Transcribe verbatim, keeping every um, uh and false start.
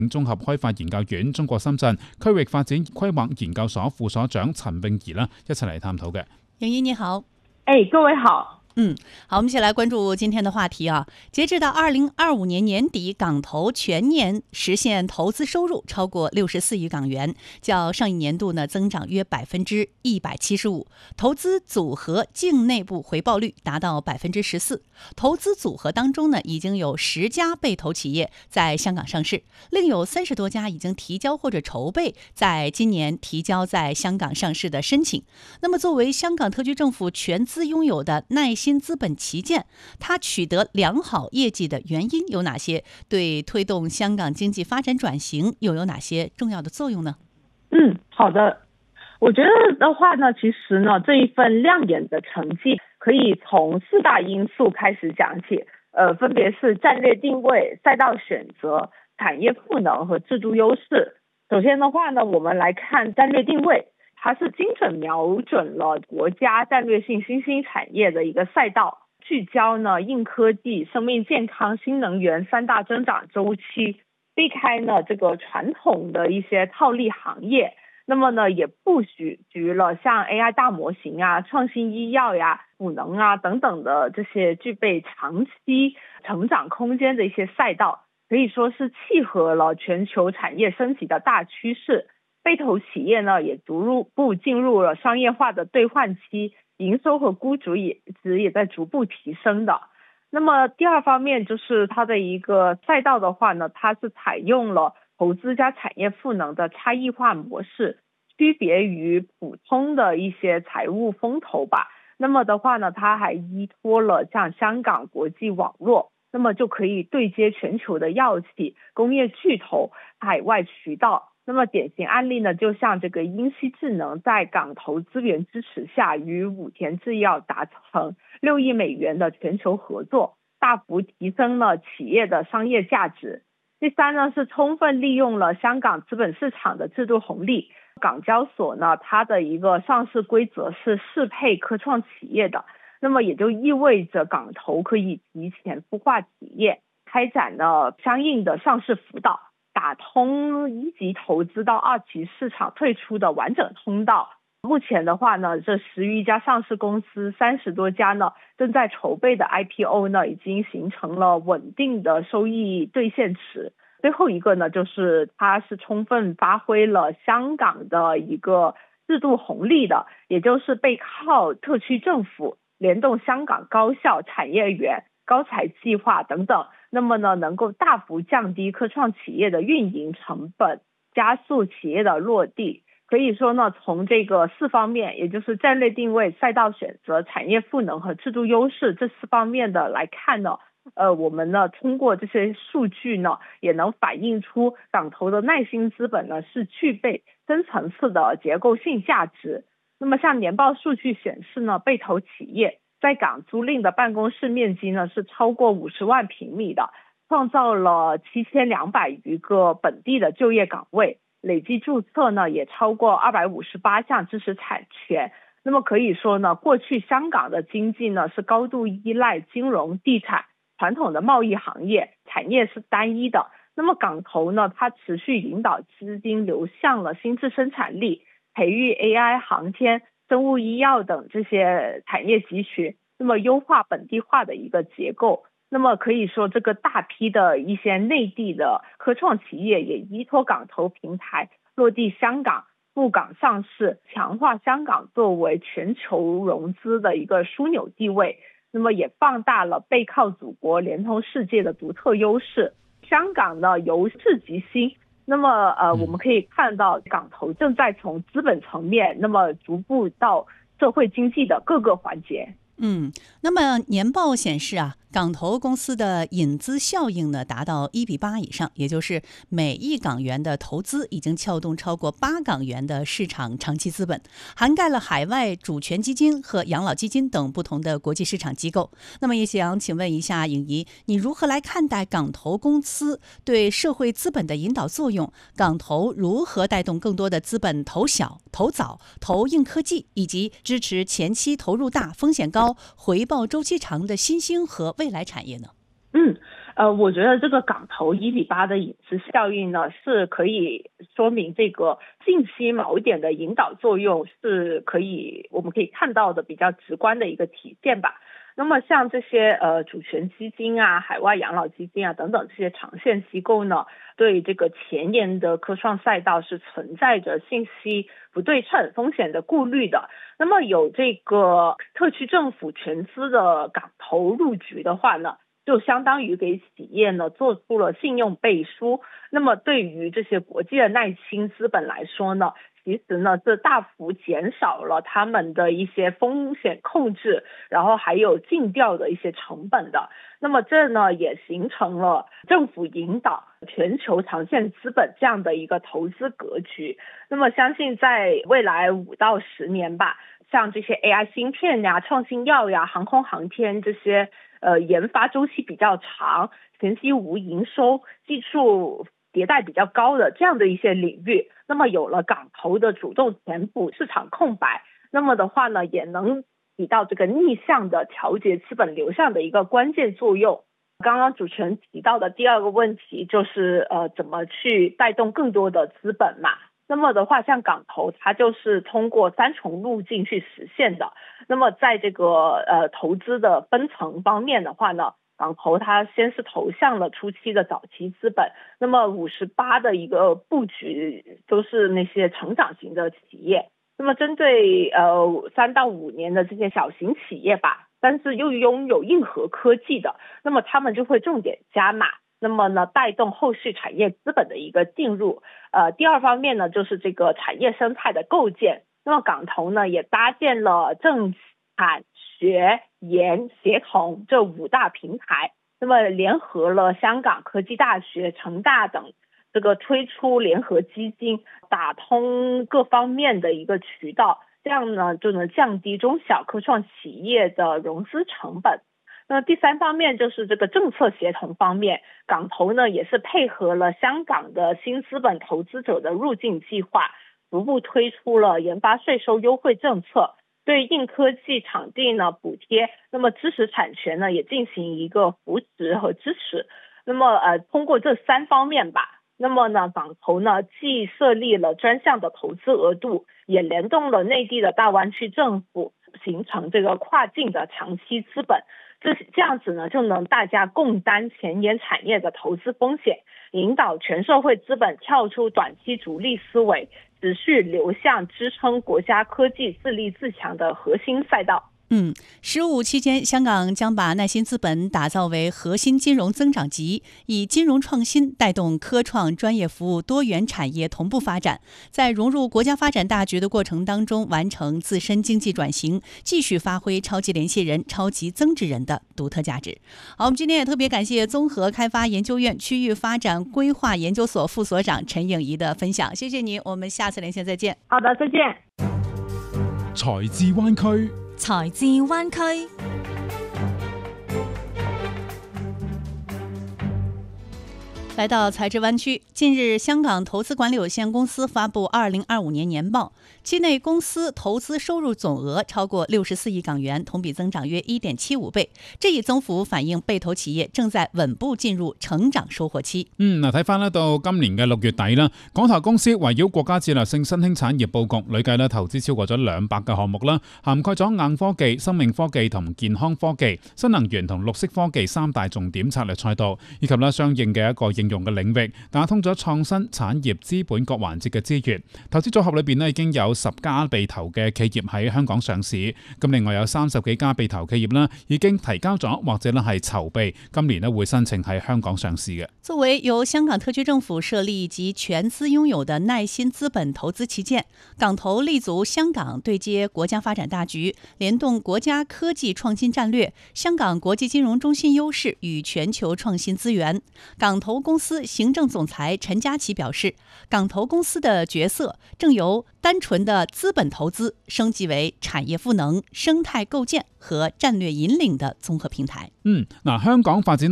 綜合開發研究院中國深圳區域發展規劃研究所副所長陳詠儀啦，一齊嚟探討嘅。 詠儀你好。 哎，各位好。 嗯，好，我們一起來關注今天的話題啊。截至到二零二五年年底，港投全年實現投資收入超過六十四億港元，較上一年度呢增長約百分之一百七十五。投資組合淨內部回報率達到百分之十四。投資組合當中呢，已經有十家被投企業在香港上市，另有三十多家已經提交或者籌備在今年提交在香港上市的申請。那麼，作為香港特區政府全資擁有的耐新資本旗艦，它取得良好業績的原因有哪些？對推動香港經濟發展轉型又有哪些重要的作用呢？ 嗯，好的。我覺得的話呢，其實呢，這一份亮眼的成績可以從四大因素開始講起，呃，分別是戰略定位、賽道選擇、產業賦能和制度優勢。首先的話呢，我們來看戰略定位。它是精準瞄準了國家戰略性新興產業的一個賽道，聚焦呢硬科技、生命健康、新能源三大增長週期，避開呢這個傳統的一些套利行業。那麼呢也布局局了像 A I 大模型啊、創新醫藥呀、賦能啊等等的這些具備長期成長空間的一些賽道，可以說是契合了全球產業升級的大趨勢。被投企業呢也逐步進入了商業化的兌換期，營收和估值也值也在逐步提升的。那麼第二方面就是它的一個賽道的話呢，它是採用了投資加產業賦能的差異化模式，區別於普通的一些財務風投吧。那麼的話呢，它還依託了像香港國際網絡，那麼就可以對接全球的藥企、工業巨頭、海外渠道。那麼典型案例呢，就像這個英熙智能在港投資源支持下，與武田製藥達成六億美元的全球合作，大幅提升了企業的商業價值。第三呢，是充分利用了香港資本市場的制度紅利。港交所呢，它的一個上市規則是適配科創企業的，那麼也就意味着港投可以提前孵化企業，開展了相應的上市輔導，打通一級投資到二級市場退出的完整通道。目前的話呢，這十餘家上市公司，三十多家呢正在籌備的 I P O 呢，已經形成了穩定的收益兌現池。最後一個呢，就是它是充分發揮了香港的一個制度紅利的，也就是背靠特區政府聯動香港高校、產業園、高才計劃等等。那麼呢，能夠大幅降低科創企業的運營成本，加速企業的落地。可以說呢，從這個四方面，也就是戰略定位、賽道選擇、產業賦能和制度優勢這四方面的來看呢，呃，我們呢通過這些數據呢，也能反映出港投的耐新資本呢是具備深層次的結構性價值。那麼像年報數據顯示呢，被投企業在港租賃的辦公室面積呢是超過五十萬平米的，創造了七千兩百餘個本地的就業崗位，累計註冊呢也超過二百五十八項知識產權。那麼可以說呢，過去香港的經濟呢是高度依賴金融、地產、傳統的貿易行業，產業是單一的。那麼港投呢，它持續引導資金流向了新質生產力，培育 A I、航天、生物醫藥等這些產業集群，那麼優化本地化的一個結構。那麼可以說，這個大批的一些內地的科創企業也依託港投平台落地香港、赴港上市，強化香港作為全球融資的一個樞紐地位。那麼也放大了背靠祖國、連通世界的獨特優勢。香港呢由治及興。那麼呃，我們可以看到港投正在從資本層面，那麼逐步到社會經濟的各個環節。 嗯，那麼年報顯示啊，港投公司的引資效應呢達到一比八以上，也就是每億港元的投資已經撬動超過八港元的市場長期資本，涵蓋了海外主權基金和養老基金等不同的國際市場機構。那麼也想請問一下詠儀，你如何來看待港投公司對社會資本的引導作用？港投如何帶動更多的資本投小、投早、投硬科技，以及支持前期投入大、風險高、回報週期長的新興和未來產業呢？ 嗯， 呃，我觉得这个港投一比八的隐私效应呢，是可以说明这个信息某一点的引导作用是可以我们可以看到的比较直观的一个体现吧。那么像这些呃主权基金啊、海外养老基金啊等等这些长线机构呢，对这个前沿的科创赛道是存在着信息不对称风险的顾虑的。那么有这个特区政府全资的港投入局的话呢，就相当于给企业呢做出了信用背书。那么对于这些国际的耐心资本来说呢，其实呢这大幅减少了他们的一些风险控制，然后还有尽调的一些成本的。那么这呢也形成了政府引导全球长线资本这样的一个投资格局。那么相信在未来五到十年吧，像这些 A I 芯片呀、创新药呀、航空航天这些呃研发周期比较长、前期无营收、技术迭代比较高的这样的一些领域，那么有了港投的主动填补市场空白，那么的话呢，也能起到这个逆向的调节资本流向的一个关键作用。刚刚主持人提到的第二个问题就是呃怎么去带动更多的资本嘛。那么的话，像港投它就是通过三重路径去实现的。那么在这个呃投资的分层方面的话呢，港投它先是投向了初期的早期资本，那么五十八的一个布局都是那些成长型的企业。那么针对呃三到五年的这些小型企业吧，但是又拥有硬核科技的，那么他们就会重点加码。那么呢，带动后续产业资本的一个进入。呃，第二方面呢，就是这个产业生态的构建。那么港投呢，也搭建了政产学研协同这五大平台，那么联合了香港科技大学、成大等，这个推出联合基金，打通各方面的一个渠道，这样呢就能降低中小科创企业的融资成本。那第三方面就是这个政策协同方面，港投呢也是配合了香港的新资本投资者的入境计划，逐步推出了研发税收优惠政策，对硬科技场地呢补贴，那么知识产权呢也进行一个扶持和支持。那么呃通过这三方面吧，那么呢港投呢既设立了专项的投资额度，也联动了内地的大湾区政府，形成这个跨境的长期资本。这这样子呢，就能大家共担前沿产业的投资风险，引导全社会资本跳出短期逐利思维，持续流向支撑国家科技自立自强的核心赛道。 嗯，十五期间，香港将把耐心资本打造为核心金融增长极，以金融创新带动科创专业服务多元产业同步发展，在融入国家发展大局的过程当中，完成自身经济转型，继续发挥超级联系人、超级增值人的独特价值。好，我们今天也特别感谢综合开发研究院区域发展规划研究所副所长陈颖仪的分享，谢谢你，我们下次连线再见。 好的，再见。 財智灣區。 財智灣區。 来到财智湾区，近日香港投资管理有限公司发布二零二五年年报，期内公司投资收入总額超過六十四億港元，同比增長約一點七五倍。這一增幅反映被投企業正在穩步進入成長收穫期。 嗯，嗱睇翻咧到今年嘅六月底啦，港投公司圍繞國家戰略性新興產業佈局，累計咧投資超過咗兩百個項目啦，涵蓋咗硬科技、生命科技同健康科技、新能源同綠色科技三大重點策略賽道，以及咧相應嘅一個應用嘅領域，打通咗創新產業資本各環節嘅資源。投資組合裏邊咧已經有十家被投嘅企業喺香港上市，咁另外有三十幾家被投企業啦，已經提交咗或者咧係籌備，今年咧會申請喺香港上市嘅。 作為由香港特區政府設立及全資擁有的耐心資本投資旗艦，港投立足香港對接國家發展大局，聯動國家科技創新戰略，香港國際金融中心優勢與全球創新資源。港投公司行政總裁陳家琪表示，港投公司的角色正由單純的資本投資升級為產業賦能、生態構建和戰略引領的綜合平台。 嗯，嗱，香港發展